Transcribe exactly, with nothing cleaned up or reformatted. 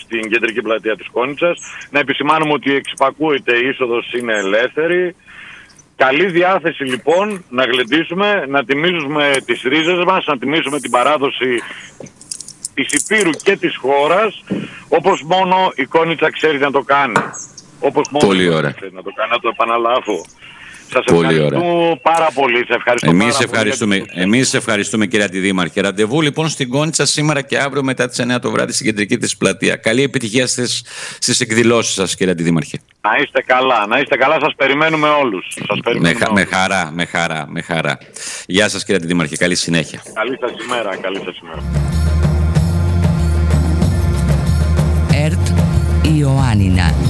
στην κεντρική πλατεία της Κόνιτσας. Να επισημάνουμε ότι εξυπακούεται, η είσοδος είναι ελεύθερη. Καλή διάθεση λοιπόν να γλεντήσουμε, να τιμήσουμε τις ρίζες μας, να τιμήσουμε την παράδοση της Υπήρου και της χώρας, όπως μόνο η Κόνιτσα ξέρει να το κάνει. Όπως μόνο πολύ η ωραία. ξέρει να το κάνει, να το επαναλάβω. Σας πολύ ευχαριστώ ωραία. πάρα πολύ. Σε ευχαριστώ εμείς πάρα ευχαριστούμε, πολύ. εμείς ευχαριστούμε κύριε Αντιδήμαρχε. Ραντεβού λοιπόν στην Κόνιτσα σήμερα και αύριο μετά τις εννιά το βράδυ στην κεντρική της πλατεία. Καλή επιτυχία στις, στις εκδηλώσεις σας κύριε Αντιδήμαρχε. Να είστε καλά, να είστε καλά, σας περιμένουμε όλους. Σας περιμένουμε με, όλους. με χαρά, με χαρά, με χαρά. Γεια σας κύριε Αντιδήμαρχε, καλή συνέχεια. Καλή σας ημέρα, καλή σας ημέρα. ΕΡΤ Ιωάννινα.